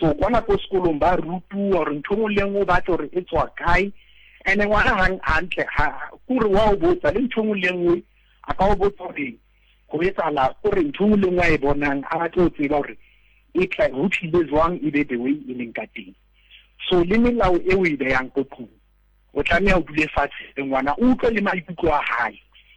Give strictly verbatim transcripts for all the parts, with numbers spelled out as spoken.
so kwana ko sekolong ba rutuwa gore ntho mo le ngo batla gore e tswa kae ene ngwana hang antle ha kore wa o botsa le ntho mo le ngwe a ka o botsa gore go etsala gore ntho mo le ngwe e bonang a tlo tseba gore e tla go tlile jwang e be the way e leng ka teng so le melao e o e beyang ko tlung o tlameha o dule fatshe ngwana o utlwe le maikutlo a hae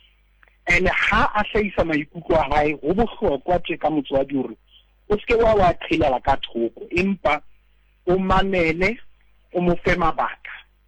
ene ha a hlahisa maikutlo a hae go bohlokwa tse ka motswadi hore o se wa wa tshela ka thoko empa o mamele o mo fe mabaka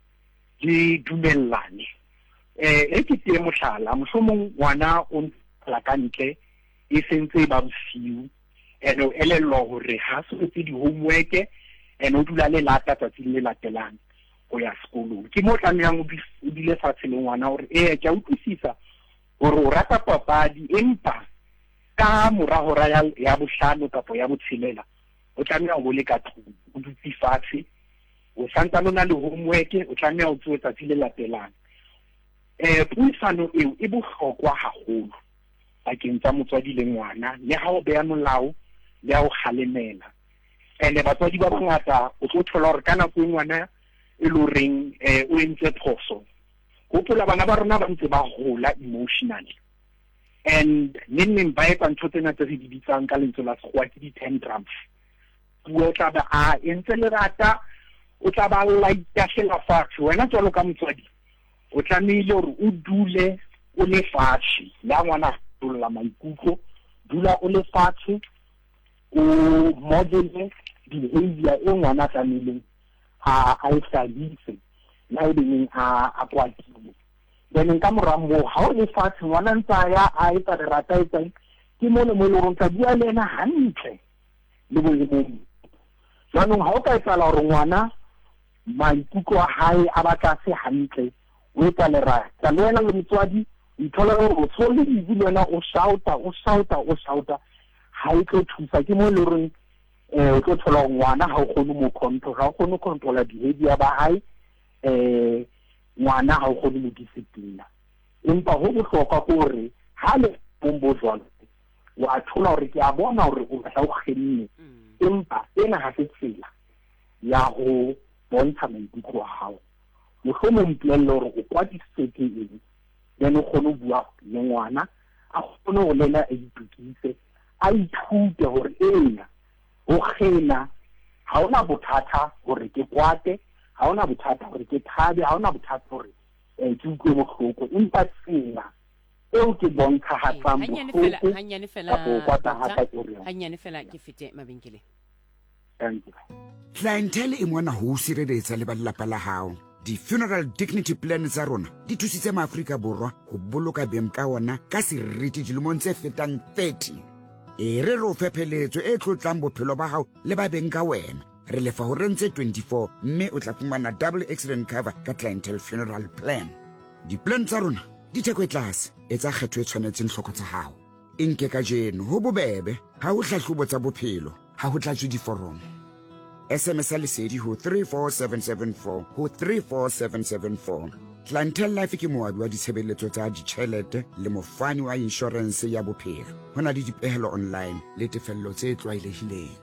di dumellane eh e ke teng mohlala mohlomong ngwana o la ka ntle e sentse ba bosiu ene o elelwa hore ha se o di homework ene o dula le lata tsa le latelang go ya sekolong ke mo tlamehang o dile fatshe le ngwana hore eh ke a utlwisisa hore o rata papadi empa ka morahora ya ya bohlano kapo ya botshelela o tlameha go le ka tlung o dutse fatshe o santsa lona le homework o tlameha o tswetsa tsile latelang eh puisano eo e bohlokwa haholo bakeng tsa motswadi le ngwana le ha o beya molao le ha o khalemela ene batswadi ba bangata o tlo thola hore kana go ngwana e lo reng eh o entse phoso go tlola bana ba rona ba ntse ba gola emotionally and neng ba etsa ntho tsena tse di bitsang ka lentswe la sekgowa ke di-tantrums o tla ba a entse le rata o tla ba laita fela fatshe wena tswalo ka motswadi o tlamehile hore o dule o le fatshe la ngwana la maikutlo dula o le fatshe o modele behavior e ngwana tlamehile a a establish la ebeng a a kwatile then ka morambo ha o le fatshe ngwana ntsa ya a etsa rata etsa ke mo le mo le ronka bua le ena hantle le bo le mo jwanong ha o ka etsa la hore ngwana maikutlo a hae a batla se hantle o etsa le rata le wena le motswadi ithola gore o tsole di lona o shouta o shouta o shouta ha e tlo thusa ke mo le reng eh o tlo thola ngwana ha o kgone mo control ha o kgone controla behavior ba hae eh ngwana ha o kgone mo discipline empa ho bohlokwa gore ha le bombo jwalo wa thola hore ke a bona hore o batla o kgenne empa ena ha se tsela ya go bontsha maikutlo a hao mohlomong mpolelle hore o kwatisitse ke eng then o kgone go bua le ngwana a kgone go lela a itukise a ithute gore ena o kgena ha ona bothata gore ke kwate ha ona bothata gore ke thabe ha ona bothata gore eh ke utlwe bohloko empa tsela eo ke bontsha hatsang bohloko hanyane fela hanyane fela ke fete mabenkeleng. Thank you. Clientele e mona ho sireletsa le ba lelapa la hao. Di-funeral dignity plan tsa rona di thusitse maAfrika Borwa go boloka beng ka ona ka seriti dilemong tse fetang thirty. E re re o fepheletso e tlotlang bophelo ba hao le ba beng ka wena. Re lefa ho rentse twenty-four mme o tla fumana double accident cover ka clientele funeral plan. Di-plan tsa rona di theko e tlase e tsa kgetho e tshwanetseng hloko tsa hao. E nke ka jeno ho bobebe ha o hlahlobo tsa bophelo ha ho tlatswe diforomo. S M S a lesedi ho three four seven seven four ho three four seven seven four. Clientele Life ke moabi wa ditshebeletso tsa ditjhelete le mofani wa insurance ya bophelo. Ho na le dipehelo online le tefello tse tlwaelehileng.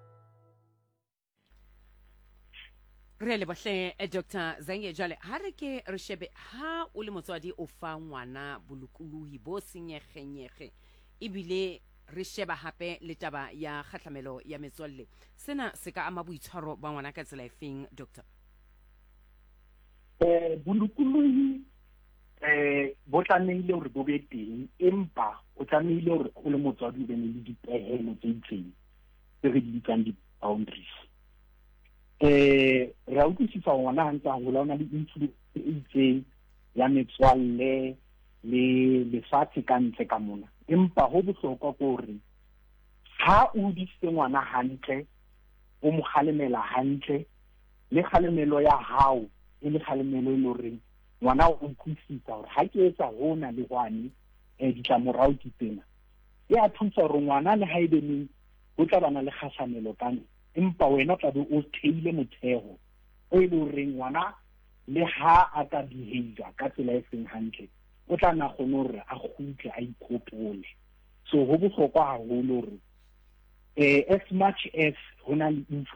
Re le bohle Doctor Zange jale ha re ke re shebe ha o le motswadi o fa ngwana bolokolohi bo senyekgenyege ebile re sheba hape le taba ya khatlamelo ya metswalle sena se ka ama boitshwaro ba ngwana ka tsela efeng Doctor? eh bolokolohi eh bo tlamehile hore bo be teng empa o tlamehile hore o le motswadi be le dipehelo tse itseng tse re di bitsang di-boundaries. eh ra utlwisisa ngwana ha ntse a hola ona le influence e itseng ya metswalle le lefatshe ka ntle ka mona empa ho bohlokwa gore ha o disitse ngwana hantle o mo khalemela hantle le khalemelo ya hao e le khalemelo e lore ngwana o utlwisisa hore ha ke etsa hona le hwane eh ditlamorao ke tsena ya thusa hore ngwana le ha ebe ni o tla bana le khasamelo ka empa wena tla be o theile motheo o ile hore ngwana le ha a ka behavior ka tsela e seng hantle o tla na gone hore a khutle a ikopole. So ho bohlokwa haholo hore eh as much as hona le